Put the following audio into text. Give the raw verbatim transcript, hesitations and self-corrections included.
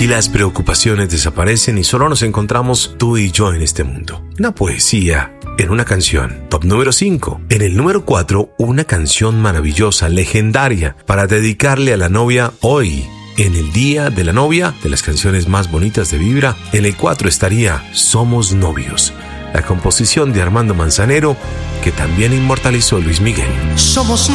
Aquí las preocupaciones desaparecen y solo nos encontramos tú y yo en este mundo. Una poesía en una canción. Top número cinco. En el número cuatro, una canción maravillosa, legendaria, para dedicarle a la novia hoy. En el día de la novia, de las canciones más bonitas de Vibra, en el cuatro estaría Somos Novios, la composición de Armando Manzanero, que también inmortalizó Luis Miguel. Somos